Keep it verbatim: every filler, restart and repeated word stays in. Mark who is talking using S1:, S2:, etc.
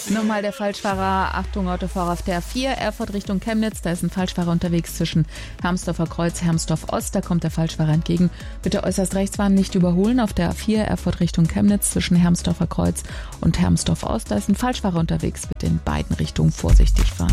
S1: Nochmal der Falschfahrer, Achtung Autofahrer auf der A vier, Erfurt Richtung Chemnitz, da ist ein Falschfahrer unterwegs zwischen Hermsdorfer Kreuz, Hermsdorf Ost, da kommt der Falschfahrer entgegen. Bitte äußerst rechts fahren, nicht überholen auf der A vier, Erfurt Richtung Chemnitz zwischen Hermsdorfer Kreuz und Hermsdorf Ost, da ist ein Falschfahrer unterwegs, bitte in beiden Richtungen vorsichtig fahren.